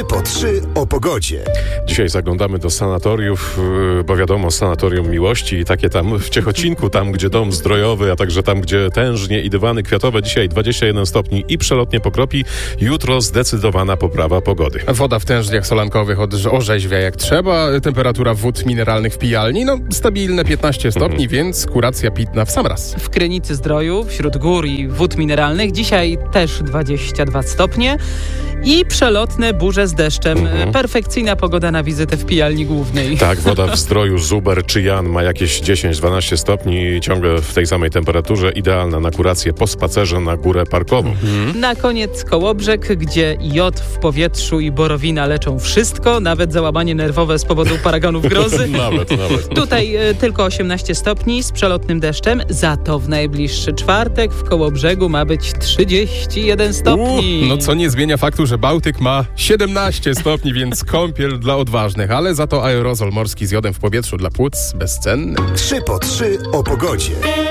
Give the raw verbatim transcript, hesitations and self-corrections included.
trzy po trzy o pogodzie. Dzisiaj zaglądamy do sanatoriów, bo wiadomo, sanatorium miłości i takie tam w Ciechocinku, tam gdzie dom zdrojowy, a także tam gdzie tężnie i dywany kwiatowe. Dzisiaj dwadzieścia jeden stopni i przelotnie pokropi. Jutro zdecydowana poprawa pogody. Woda w tężniach solankowych od- orzeźwia jak trzeba. Temperatura wód mineralnych w pijalni, no stabilne piętnaście stopni, więc kuracja pitna w sam raz. W Krynicy Zdroju, wśród gór i wód mineralnych, dzisiaj też dwadzieścia dwa stopnie i przelotne burze z deszczem. Mhm. Perfekcyjna pogoda na wizytę w pijalni głównej. Tak, woda w Zdroju, Zuber czy Jan ma jakieś dziesięć dwanaście stopni, ciągle w tej samej temperaturze, idealna na kurację po spacerze na górę parkową. Mhm. Na koniec Kołobrzeg, gdzie jod w powietrzu i borowina leczą wszystko, nawet załamanie nerwowe z powodu paragonów grozy. Nawet, nawet. Tutaj y, tylko osiemnaście stopni z przelotnym deszczem, za to w najbliższy czwartek w Kołobrzegu ma być trzydzieści jeden stopni. U, no co nie zmienia faktu, że Bałtyk ma siedemnaście stopni, więc kąpiel dla odważnych, ale za to aerozol morski z jodem w powietrzu dla płuc bezcenny. trzy po trzy o pogodzie.